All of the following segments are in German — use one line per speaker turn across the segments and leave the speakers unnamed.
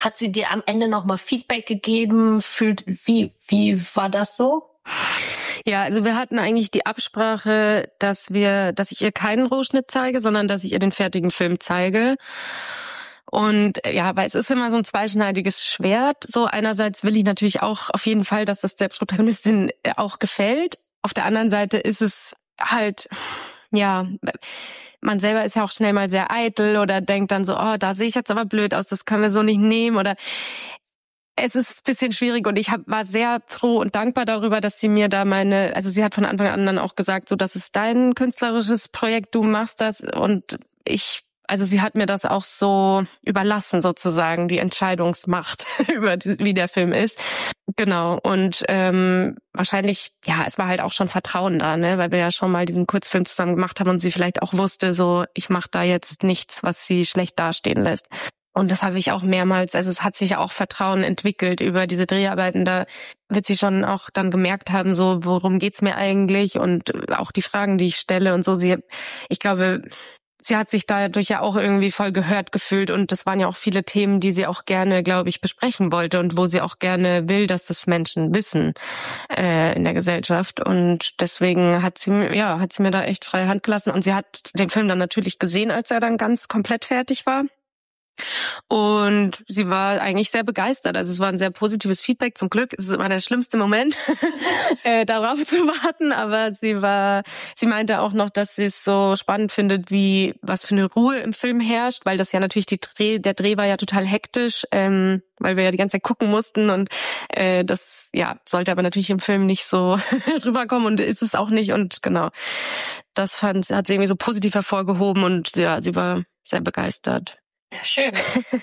Hat sie dir am Ende nochmal Feedback gegeben? Wie war das so?
Ja, also wir hatten eigentlich die Absprache, dass ich ihr keinen Rohschnitt zeige, sondern dass ich ihr den fertigen Film zeige. Und ja, weil es ist immer so ein zweischneidiges Schwert. So einerseits will ich natürlich auch auf jeden Fall, dass das der Protagonistin auch gefällt. Auf der anderen Seite ist es halt, ja, man selber ist ja auch schnell mal sehr eitel oder denkt dann so, oh, da sehe ich jetzt aber blöd aus, das können wir so nicht nehmen oder es ist ein bisschen schwierig und ich war sehr froh und dankbar darüber, dass sie mir da also sie hat von Anfang an dann auch gesagt, so, das ist dein künstlerisches Projekt, du machst das und also sie hat mir das auch so überlassen sozusagen, die Entscheidungsmacht über wie der Film ist. Genau und wahrscheinlich, ja, es war halt auch schon Vertrauen da, ne, weil wir ja schon mal diesen Kurzfilm zusammen gemacht haben und sie vielleicht auch wusste, so, ich mache da jetzt nichts, was sie schlecht dastehen lässt. Und das habe ich auch mehrmals, also es hat sich auch Vertrauen entwickelt über diese Dreharbeiten. Da wird sie schon auch dann gemerkt haben, so, worum geht's mir eigentlich und auch die Fragen, die ich stelle und so. Ich glaube, sie hat sich dadurch ja auch irgendwie voll gehört gefühlt und das waren ja auch viele Themen, die sie auch gerne, glaube ich, besprechen wollte und wo sie auch gerne will, dass das Menschen wissen in der Gesellschaft. Und deswegen hat sie mir da echt freie Hand gelassen und sie hat den Film dann natürlich gesehen, als er dann ganz komplett fertig war. Und sie war eigentlich sehr begeistert. Also es war ein sehr positives Feedback. Zum Glück ist es immer der schlimmste Moment, darauf zu warten. Aber sie meinte auch noch, dass sie es so spannend findet, was für eine Ruhe im Film herrscht, weil das ja natürlich der Dreh war ja total hektisch, weil wir ja die ganze Zeit gucken mussten und das ja sollte aber natürlich im Film nicht so rüberkommen und ist es auch nicht. Und genau, das hat sie irgendwie so positiv hervorgehoben und ja, sie war sehr begeistert.
Ja, schön.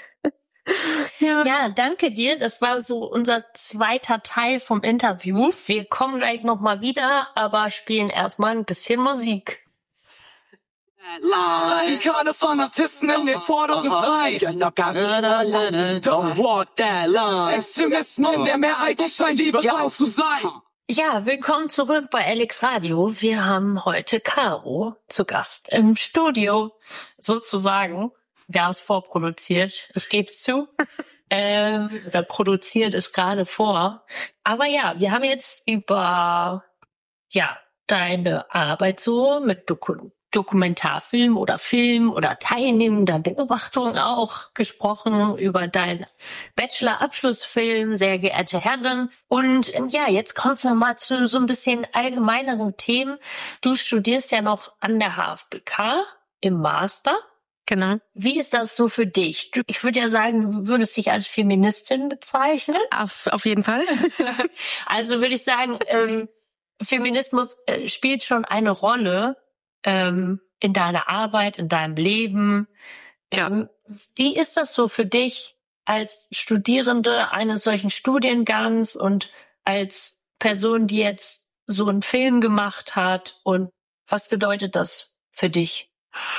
Ja, danke dir. Das war so unser zweiter Teil vom Interview. Wir kommen gleich nochmal wieder, aber spielen erstmal ein bisschen Musik.
Keine Fanatisten in den vorderen Reihen. Don't walk that line. Extremisten in der Mehrheit, ich scheine liberal zu sein.
Ja, willkommen zurück bei Alex Radio. Wir haben heute Caro zu Gast im Studio, sozusagen. Wir haben es vorproduziert, ich gebe es zu. Oder produziert es gerade vor. Aber ja, wir haben jetzt über deine Arbeit so mit Dokumentarfilm oder Film oder teilnehmender Beobachtung auch gesprochen, über deinen Bachelor-Abschlussfilm, sehr geehrte Herren. Und jetzt kommst du mal zu so ein bisschen allgemeineren Themen. Du studierst ja noch an der HFBK im Master.
Genau.
Wie ist das so für dich? Ich würde ja sagen, du würdest dich als Feministin bezeichnen.
Auf jeden Fall.
Also würde ich sagen, Feminismus spielt schon eine Rolle in deiner Arbeit, in deinem Leben.
Ja.
Wie ist das so für dich als Studierende eines solchen Studiengangs und als Person, die jetzt so einen Film gemacht hat? Und was bedeutet das für dich?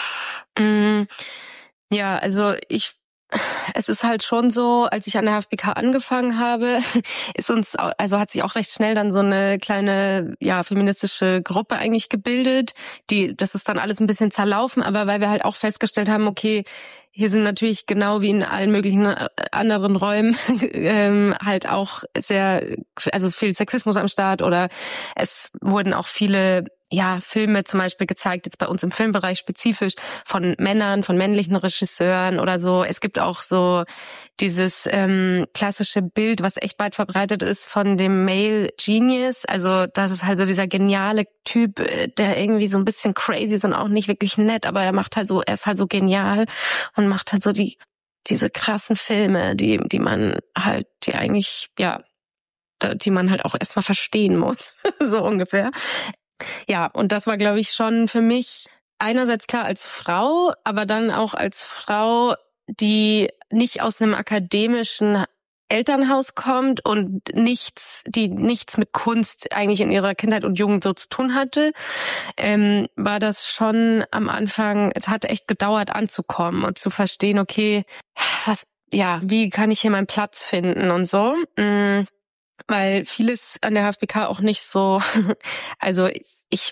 Ja, also es ist halt schon so, als ich an der HFBK angefangen habe, hat sich auch recht schnell dann so eine kleine, feministische Gruppe eigentlich gebildet. Das ist dann alles ein bisschen zerlaufen, aber weil wir halt auch festgestellt haben, okay, hier sind natürlich genau wie in allen möglichen anderen Räumen halt auch viel Sexismus am Start oder es wurden auch viele Filme zum Beispiel gezeigt, jetzt bei uns im Filmbereich spezifisch, von Männern, von männlichen Regisseuren oder so. Es gibt auch so dieses klassische Bild, was echt weit verbreitet ist von dem Male Genius. Also das ist halt so dieser geniale Typ, der irgendwie so ein bisschen crazy ist und auch nicht wirklich nett, aber er ist halt so genial und macht halt so diese krassen Filme, die man halt, die man halt auch erstmal verstehen muss, so ungefähr. Ja, und das war, glaube ich, schon für mich einerseits klar als Frau, aber dann auch als Frau, die nicht aus einem akademischen Elternhaus kommt und die nichts mit Kunst eigentlich in ihrer Kindheit und Jugend so zu tun hatte, war das schon am Anfang, es hat echt gedauert anzukommen und zu verstehen, okay, wie kann ich hier meinen Platz finden und so. Weil vieles an der HFBK auch nicht so, also ich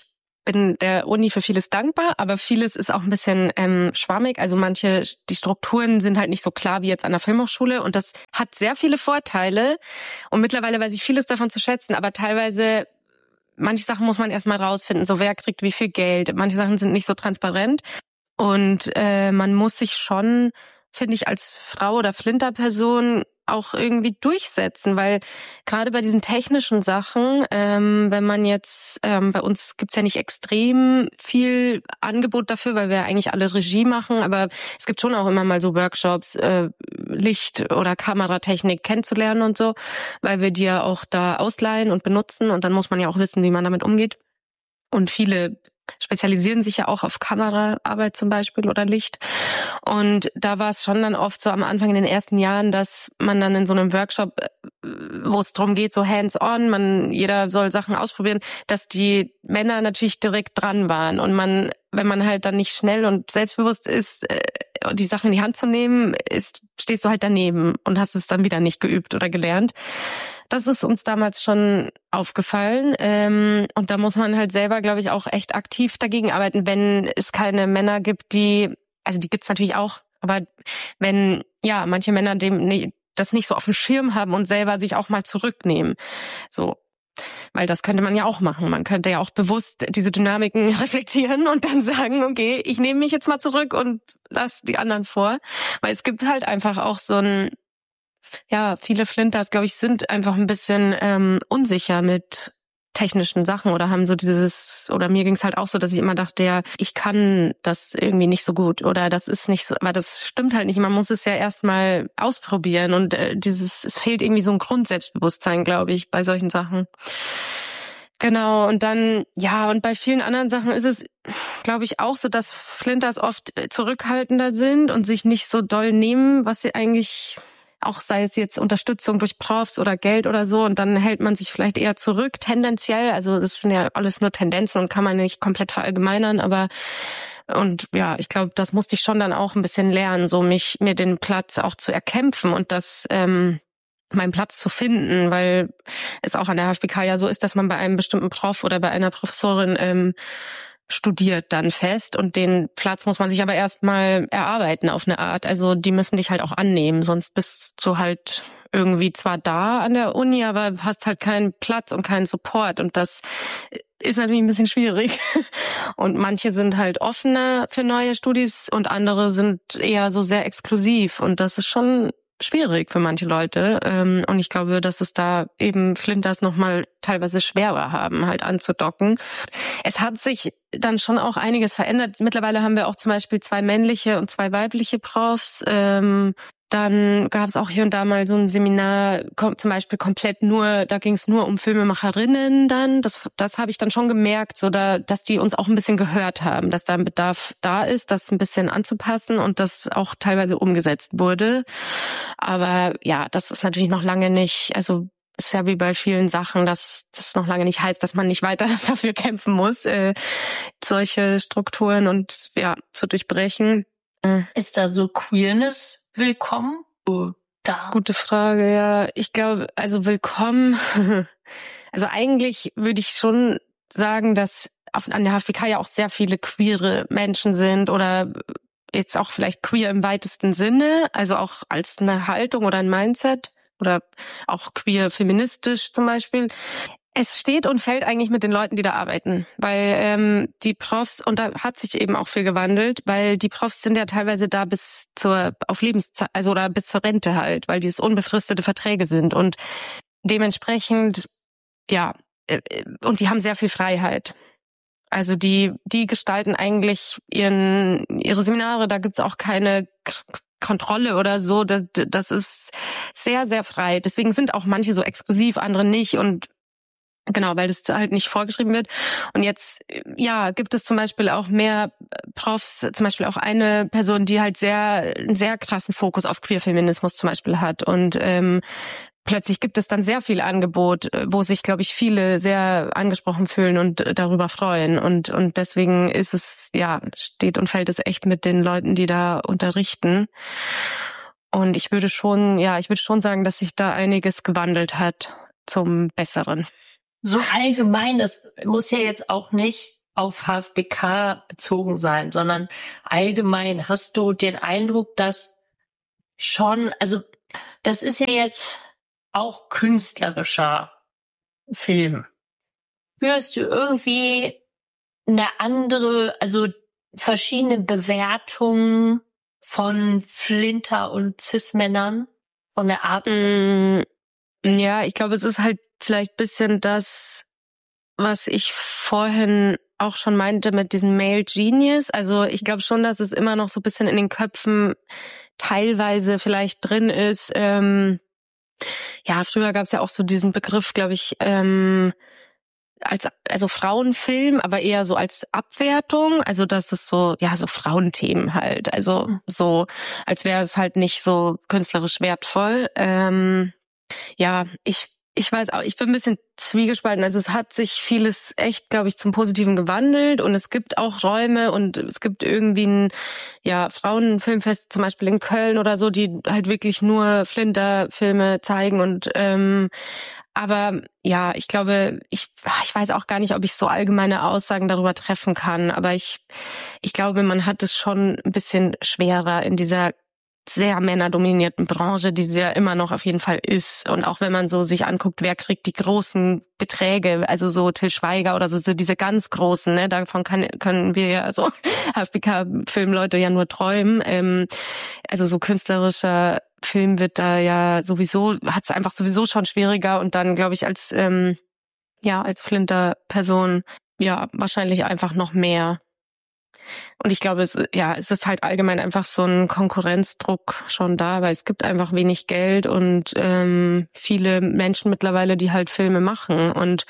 bin der Uni für vieles dankbar, aber vieles ist auch ein bisschen schwammig. Also die Strukturen sind halt nicht so klar wie jetzt an der Filmhochschule und das hat sehr viele Vorteile und mittlerweile weiß ich vieles davon zu schätzen, aber teilweise manche Sachen muss man erstmal rausfinden, so wer kriegt wie viel Geld. Manche Sachen sind nicht so transparent und man muss sich schon, finde ich, als Frau oder Flinterperson auch irgendwie durchsetzen, weil gerade bei diesen technischen Sachen, wenn man jetzt, bei uns gibt's ja nicht extrem viel Angebot dafür, weil wir eigentlich alle Regie machen, aber es gibt schon auch immer mal so Workshops, Licht- oder Kameratechnik kennenzulernen und so, weil wir die ja auch da ausleihen und benutzen und dann muss man ja auch wissen, wie man damit umgeht. Und viele spezialisieren sich ja auch auf Kameraarbeit zum Beispiel oder Licht. Und da war es schon dann oft so am Anfang in den ersten Jahren, dass man dann in so einem Workshop, wo es darum geht, so hands-on, jeder soll Sachen ausprobieren, dass die Männer natürlich direkt dran waren. Und wenn man halt dann nicht schnell und selbstbewusst ist, die Sachen in die Hand zu nehmen, stehst du halt daneben und hast es dann wieder nicht geübt oder gelernt. Das ist uns damals schon aufgefallen. Und da muss man halt selber, glaube ich, auch echt aktiv dagegen arbeiten, wenn es keine Männer gibt, die gibt's natürlich auch, aber wenn, ja, manche Männer das nicht so auf dem Schirm haben und selber sich auch mal zurücknehmen. So. Weil das könnte man ja auch machen. Man könnte ja auch bewusst diese Dynamiken reflektieren und dann sagen, okay, ich nehme mich jetzt mal zurück und lass die anderen vor. Weil es gibt halt einfach auch viele Flinters, glaube ich, sind einfach ein bisschen unsicher mit technischen Sachen oder haben so oder mir ging es halt auch so, dass ich immer dachte, ja, ich kann das irgendwie nicht so gut oder das ist nicht so, aber das stimmt halt nicht. Man muss es ja erstmal ausprobieren und es fehlt irgendwie so ein Grundselbstbewusstsein, glaube ich, bei solchen Sachen. Genau, und dann, ja, und bei vielen anderen Sachen ist es, glaube ich, auch so, dass Flinters oft zurückhaltender sind und sich nicht so doll nehmen, was sie eigentlich, auch sei es jetzt Unterstützung durch Profs oder Geld oder so, und dann hält man sich vielleicht eher zurück, tendenziell. Also das sind ja alles nur Tendenzen und kann man nicht komplett verallgemeinern, und ja, ich glaube, das musste ich schon dann auch ein bisschen lernen, so mir den Platz auch zu erkämpfen und meinen Platz zu finden, weil es auch an der HFBK ja so ist, dass man bei einem bestimmten Prof oder bei einer Professorin studiert dann fest und den Platz muss man sich aber erstmal erarbeiten auf eine Art. Also die müssen dich halt auch annehmen, sonst bist du halt irgendwie zwar da an der Uni, aber hast halt keinen Platz und keinen Support und das ist natürlich ein bisschen schwierig. Und manche sind halt offener für neue Studis und andere sind eher so sehr exklusiv und das ist schon schwierig für manche Leute. Und ich glaube, dass es da eben Flinters nochmal teilweise schwerer haben, halt anzudocken. Es hat sich dann schon auch einiges verändert. Mittlerweile haben wir auch zum Beispiel 2 männliche und 2 weibliche Profs. Dann gab es auch hier und da mal so ein Seminar, zum Beispiel da ging es nur um Filmemacherinnen dann. Das habe ich dann schon gemerkt, dass die uns auch ein bisschen gehört haben, dass da ein Bedarf da ist, das ein bisschen anzupassen und das auch teilweise umgesetzt wurde. Aber ja, das ist natürlich noch lange nicht, also ist ja wie bei vielen Sachen, dass das noch lange nicht heißt, dass man nicht weiter dafür kämpfen muss, solche Strukturen und ja, zu durchbrechen.
Ist da so Queerness willkommen? Da.
Gute Frage, ja. Ich glaube, also willkommen. Also eigentlich würde ich schon sagen, dass an der HFBK ja auch sehr viele queere Menschen sind oder jetzt auch vielleicht queer im weitesten Sinne, also auch als eine Haltung oder ein Mindset oder auch queer feministisch zum Beispiel. Es steht und fällt eigentlich mit den Leuten, die da arbeiten, weil die Profs, und da hat sich eben auch viel gewandelt, weil die Profs sind ja teilweise da auf Lebenszeit, also oder bis zur Rente halt, weil dies unbefristete Verträge sind und dementsprechend, ja, und die haben sehr viel Freiheit. Also die gestalten eigentlich ihre Seminare, da gibt's auch keine Kontrolle oder so, das ist sehr, sehr frei. Deswegen sind auch manche so exklusiv, andere nicht und genau, weil das halt nicht vorgeschrieben wird. Und jetzt, ja, gibt es zum Beispiel auch mehr Profs, zum Beispiel auch eine Person, die halt einen sehr krassen Fokus auf Queerfeminismus zum Beispiel hat. Und plötzlich gibt es dann sehr viel Angebot, wo sich, glaube ich, viele sehr angesprochen fühlen und darüber freuen. Und deswegen ist es, ja, steht und fällt es echt mit den Leuten, die da unterrichten. Und ich würde schon sagen, dass sich da einiges gewandelt hat zum Besseren.
So allgemein, das muss ja jetzt auch nicht auf HFBK bezogen sein, sondern allgemein. Hast du den Eindruck, dass schon, also das ist ja jetzt auch künstlerischer Film. Spürst du irgendwie eine andere, also verschiedene Bewertungen von Flinter und Cis-Männern von der Art?
Ja, ich glaube, es ist halt vielleicht bisschen das, was ich vorhin auch schon meinte mit diesem Male Genius. Also ich glaube schon, dass es immer noch so ein bisschen in den Köpfen teilweise vielleicht drin ist. Ja, früher gab es ja auch so diesen Begriff, glaube ich, also Frauenfilm, aber eher so als Abwertung. Also das ist so, ja, so Frauenthemen halt. Also so, als wäre es halt nicht so künstlerisch wertvoll. Ja, ich weiß auch, ich bin ein bisschen zwiegespalten. Also es hat sich vieles echt, glaube ich, zum Positiven gewandelt und es gibt auch Räume und es gibt irgendwie ein Frauenfilmfest zum Beispiel in Köln oder so, die halt wirklich nur Flinter-Filme zeigen und aber ja, ich glaube, ich weiß auch gar nicht, ob ich so allgemeine Aussagen darüber treffen kann, aber ich glaube, man hat es schon ein bisschen schwerer in dieser sehr männerdominierten Branche, die sie ja immer noch auf jeden Fall ist. Und auch wenn man so sich anguckt, wer kriegt die großen Beträge, also so Til Schweiger oder so diese ganz großen, ne, davon können wir ja so HFBK-Filmleute ja nur träumen. Also so künstlerischer Film wird da ja sowieso, hat es einfach sowieso schon schwieriger und dann, glaube ich, als Flinter-Person, ja, wahrscheinlich einfach noch mehr. Und ich glaube, es ist halt allgemein einfach so ein Konkurrenzdruck schon da, weil es gibt einfach wenig Geld und viele Menschen mittlerweile, die halt Filme machen. Und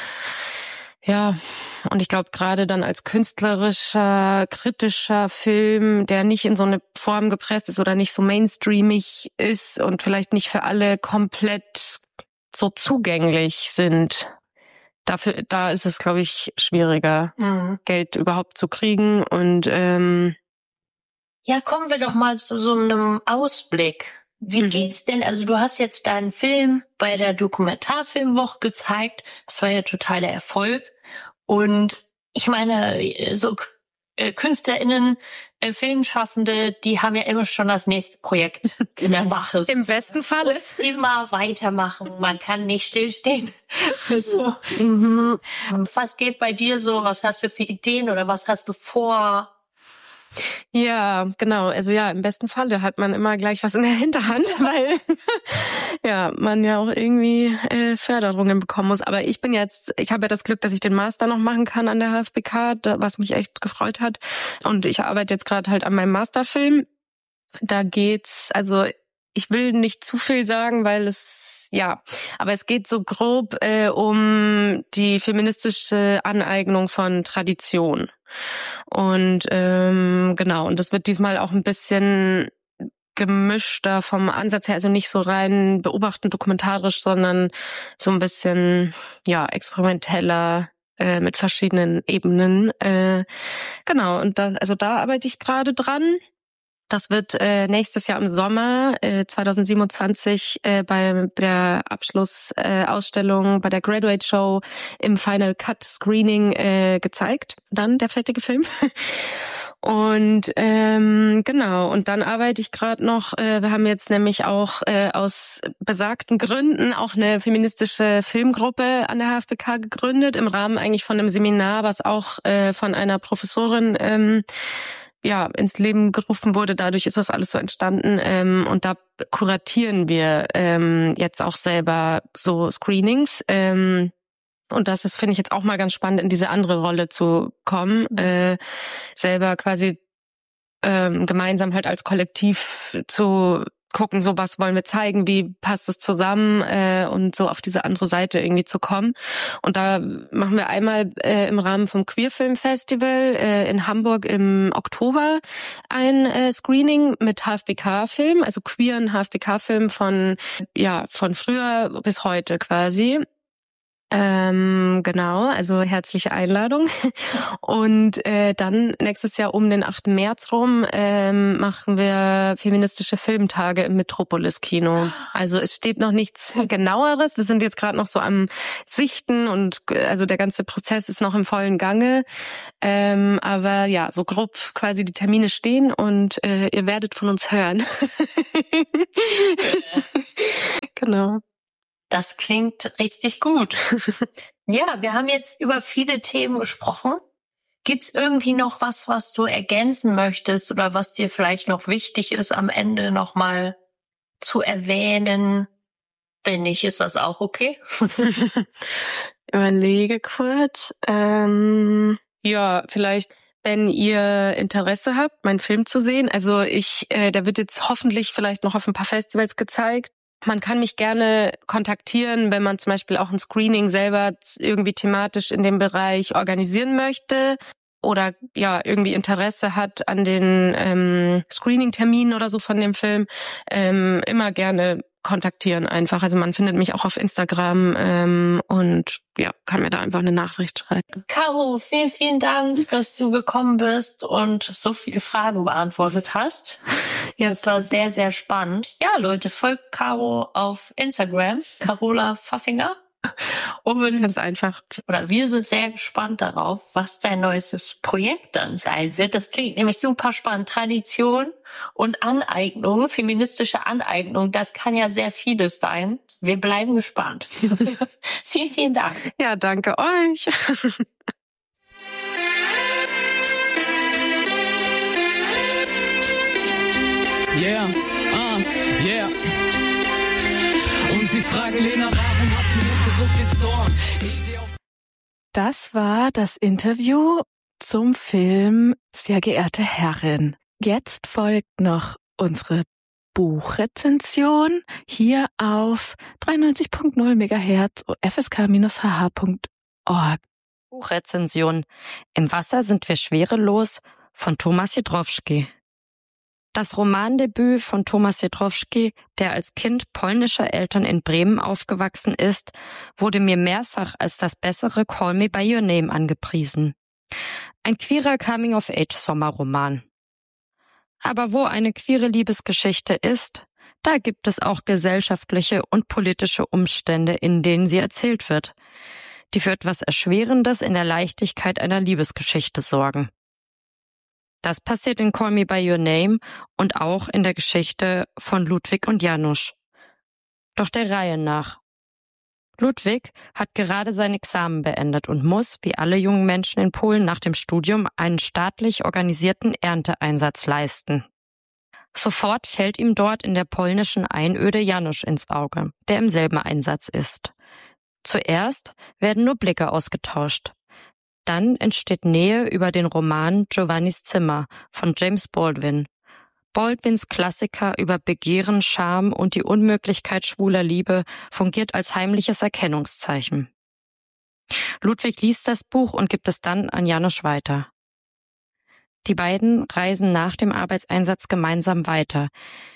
ja, und ich glaube, gerade dann als künstlerischer, kritischer Film, der nicht in so eine Form gepresst ist oder nicht so mainstreamig ist und vielleicht nicht für alle komplett so zugänglich sind, da ist es, glaube ich, schwieriger, Geld überhaupt zu kriegen. Und
ja, kommen wir doch mal zu so einem Ausblick. Wie geht's denn? Also du hast jetzt deinen Film bei der Dokumentarfilmwoche gezeigt. Das war ja total der Erfolg. Und ich meine, so KünstlerInnen, Filmschaffende, die haben ja immer schon das nächste Projekt in der Mache.
Im besten Fall
muss immer weitermachen. Man kann nicht stillstehen. So. Was geht bei dir so? Was hast du für Ideen oder was hast du vor?
Ja, genau. Also ja, im besten Falle hat man immer gleich was in der Hinterhand, weil ja man ja auch irgendwie Förderungen bekommen muss. Aber ich habe ja das Glück, dass ich den Master noch machen kann an der HFBK, was mich echt gefreut hat. Und ich arbeite jetzt gerade halt an meinem Masterfilm. Da geht's, also ich will nicht zu viel sagen, weil aber es geht so grob um die feministische Aneignung von Tradition. Und genau, und das wird diesmal auch ein bisschen gemischter vom Ansatz her, also nicht so rein beobachtend dokumentarisch, sondern so ein bisschen experimenteller mit verschiedenen Ebenen. Genau, und da arbeite ich gerade dran. Das wird nächstes Jahr im Sommer 2027 bei der Abschlussausstellung bei der Graduate Show im Final Cut Screening gezeigt. Dann der fertige Film. Und genau, und dann arbeite ich gerade noch, wir haben jetzt nämlich auch aus besagten Gründen auch eine feministische Filmgruppe an der HFBK gegründet, im Rahmen eigentlich von einem Seminar, was auch von einer Professorin ins Leben gerufen wurde. Dadurch ist das alles so entstanden. Und da kuratieren wir jetzt auch selber so Screenings. Und das ist, finde ich, jetzt auch mal ganz spannend, in diese andere Rolle zu kommen. Selber quasi gemeinsam halt als Kollektiv zu gucken, so was wollen wir zeigen, wie passt es zusammen und so auf diese andere Seite irgendwie zu kommen. Und da machen wir einmal im Rahmen vom Queerfilm Festival in Hamburg im Oktober ein Screening mit HFBK-Film, also queeren HFBK-Film von früher bis heute quasi. Genau, also herzliche Einladung. Und dann nächstes Jahr um den 8. März rum machen wir feministische Filmtage im Metropolis-Kino. Also es steht noch nichts Genaueres. Wir sind jetzt gerade noch so am Sichten und also der ganze Prozess ist noch im vollen Gange. Aber ja, so grob quasi die Termine stehen und ihr werdet von uns hören. Genau.
Das klingt richtig gut. Ja, wir haben jetzt über viele Themen gesprochen. Gibt's irgendwie noch was du ergänzen möchtest oder was dir vielleicht noch wichtig ist, am Ende nochmal zu erwähnen? Wenn nicht, ist das auch okay.
Überlege kurz. Ja, vielleicht, wenn ihr Interesse habt, meinen Film zu sehen. Also der wird jetzt hoffentlich vielleicht noch auf ein paar Festivals gezeigt. Man kann mich gerne kontaktieren, wenn man zum Beispiel auch ein Screening selber irgendwie thematisch in dem Bereich organisieren möchte oder ja irgendwie Interesse hat an den Screening-Terminen oder so von dem Film. Immer gerne kontaktieren einfach. Also man findet mich auch auf Instagram und ja, kann mir da einfach eine Nachricht schreiben.
Caro, vielen, vielen Dank, dass du gekommen bist und so viele Fragen beantwortet hast. Ja, es war sehr, sehr spannend. Ja, Leute, folgt Caro auf Instagram, Carola Pfaffinger.
Und ganz einfach.
Oder wir sind sehr gespannt darauf, was dein neuestes Projekt dann sein wird. Das klingt nämlich super spannend. Tradition und Aneignung, feministische Aneignung, das kann ja sehr vieles sein. Wir bleiben gespannt. Vielen, vielen Dank.
Ja, danke euch.
Yeah, yeah. Und sie fragen Lena, warum hat die Mucke so viel Zorn?
Das war das Interview zum Film Sehr geehrte Herrin. Jetzt folgt noch unsere Buchrezension hier auf 93.0 MHz fsk-hh.org.
Buchrezension. Im Wasser sind wir schwerelos von Thomas Jedrowski. Das Romandebüt von Thomas Jedrowski, der als Kind polnischer Eltern in Bremen aufgewachsen ist, wurde mir mehrfach als das bessere Call Me by Your Name angepriesen. Ein queerer Coming-of-Age-Sommerroman. Aber wo eine queere Liebesgeschichte ist, da gibt es auch gesellschaftliche und politische Umstände, in denen sie erzählt wird, die für etwas Erschwerendes in der Leichtigkeit einer Liebesgeschichte sorgen. Das passiert in Call Me by Your Name und auch in der Geschichte von Ludwig und Janusz. Doch der Reihe nach. Ludwig hat gerade sein Examen beendet und muss, wie alle jungen Menschen in Polen nach dem Studium, einen staatlich organisierten Ernteeinsatz leisten. Sofort fällt ihm dort in der polnischen Einöde Janusz ins Auge, der im selben Einsatz ist. Zuerst werden nur Blicke ausgetauscht. Dann entsteht Nähe über den Roman Giovannis Zimmer von James Baldwin. Baldwins Klassiker über Begehren, Scham und die Unmöglichkeit schwuler Liebe fungiert als heimliches Erkennungszeichen. Ludwig liest das Buch und gibt es dann an Janusz weiter. Die beiden reisen nach dem Arbeitseinsatz gemeinsam weiter.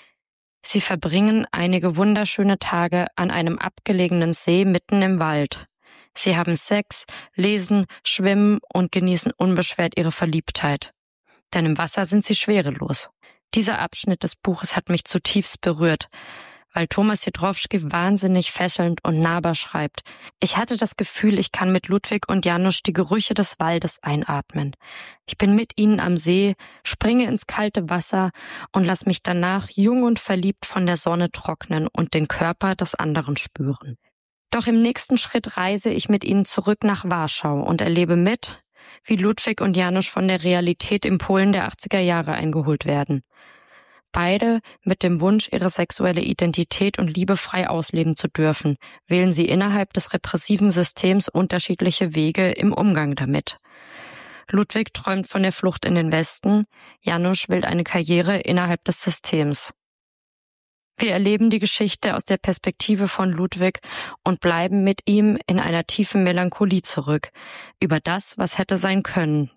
Sie verbringen einige wunderschöne Tage an einem abgelegenen See mitten im Wald. Sie haben Sex, lesen, schwimmen und genießen unbeschwert ihre Verliebtheit. Denn im Wasser sind sie schwerelos. Dieser Abschnitt des Buches hat mich zutiefst berührt, weil Thomas Jedrowski wahnsinnig fesselnd und nahbar schreibt. Ich hatte das Gefühl, ich kann mit Ludwig und Janusz die Gerüche des Waldes einatmen. Ich bin mit ihnen am See, springe ins kalte Wasser und lass mich danach jung und verliebt von der Sonne trocknen und den Körper des anderen spüren. Doch im nächsten Schritt reise ich mit ihnen zurück nach Warschau und erlebe mit, wie Ludwig und Janusz von der Realität im Polen der 80er Jahre eingeholt werden. Beide mit dem Wunsch, ihre sexuelle Identität und Liebe frei ausleben zu dürfen, wählen sie innerhalb des repressiven Systems unterschiedliche Wege im Umgang damit. Ludwig träumt von der Flucht in den Westen, Janusz will eine Karriere innerhalb des Systems. Wir erleben die Geschichte aus der Perspektive von Ludwig und bleiben mit ihm in einer tiefen Melancholie zurück, über das, was hätte sein können.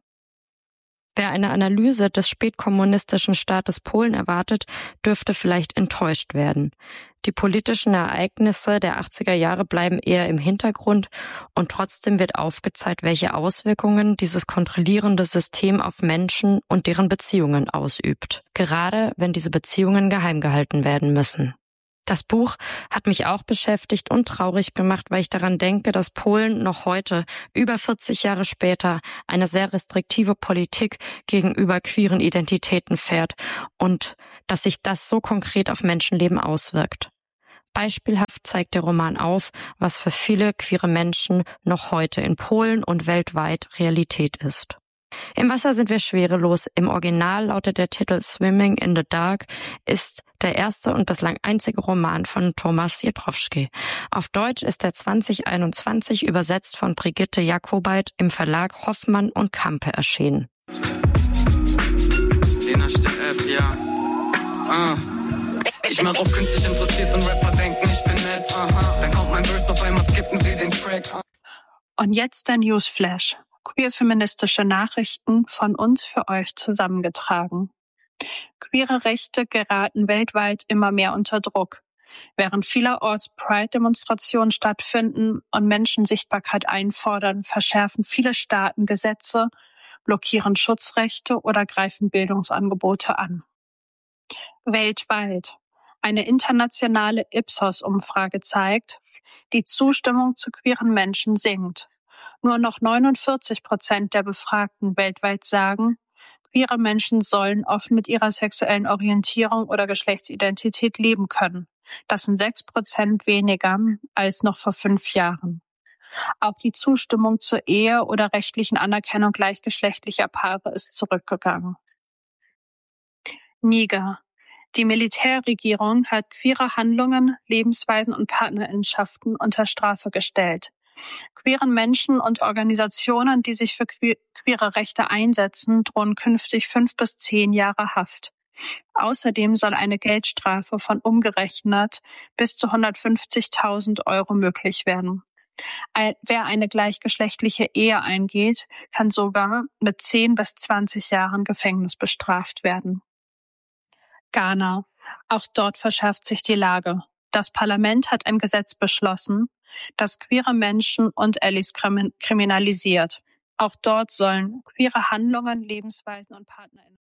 Wer eine Analyse des spätkommunistischen Staates Polen erwartet, dürfte vielleicht enttäuscht werden. Die politischen Ereignisse der 80er Jahre bleiben eher im Hintergrund und trotzdem wird aufgezeigt, welche Auswirkungen dieses kontrollierende System auf Menschen und deren Beziehungen ausübt, gerade wenn diese Beziehungen geheim gehalten werden müssen. Das Buch hat mich auch beschäftigt und traurig gemacht, weil ich daran denke, dass Polen noch heute, über 40 Jahre später, eine sehr restriktive Politik gegenüber queeren Identitäten fährt und dass sich das so konkret auf Menschenleben auswirkt. Beispielhaft zeigt der Roman auf, was für viele queere Menschen noch heute in Polen und weltweit Realität ist. Im Wasser sind wir schwerelos. Im Original lautet der Titel Swimming in the Dark, ist der erste und bislang einzige Roman von Tomasz Jedrzejewski. Auf Deutsch ist er 2021 übersetzt von Brigitte Jakobait im Verlag Hoffmann und Campe erschienen.
Ich mach auf künstlich interessiert und Rapper denken, ich bin nett. Dann kommt mein Verse, auf einmal skippen sie den Track.
Und jetzt der Newsflash. Queer-feministische Nachrichten von uns für euch zusammengetragen. Queere Rechte geraten weltweit immer mehr unter Druck. Während vielerorts Pride-Demonstrationen stattfinden und Menschen Sichtbarkeit einfordern, verschärfen viele Staaten Gesetze, blockieren Schutzrechte oder greifen Bildungsangebote an. Weltweit. Eine internationale Ipsos-Umfrage zeigt, die Zustimmung zu queeren Menschen sinkt. Nur noch 49% der Befragten weltweit sagen, queere Menschen sollen offen mit ihrer sexuellen Orientierung oder Geschlechtsidentität leben können. Das sind 6% weniger als noch vor 5 Jahren. Auch die Zustimmung zur Ehe oder rechtlichen Anerkennung gleichgeschlechtlicher Paare ist zurückgegangen. Niger. Die Militärregierung hat queere Handlungen, Lebensweisen und Partnerschaften unter Strafe gestellt. Queeren Menschen und Organisationen, die sich für queere Rechte einsetzen, drohen künftig 5 bis 10 Jahre Haft. Außerdem soll eine Geldstrafe von umgerechnet bis zu 150.000 Euro möglich werden. Wer eine gleichgeschlechtliche Ehe eingeht, kann sogar mit 10 bis 20 Jahren Gefängnis bestraft werden. Ghana. Auch dort verschärft sich die Lage. Das Parlament hat ein Gesetz beschlossen, das queere Menschen und Allies kriminalisiert. Auch dort sollen queere Handlungen, Lebensweisen und PartnerInnen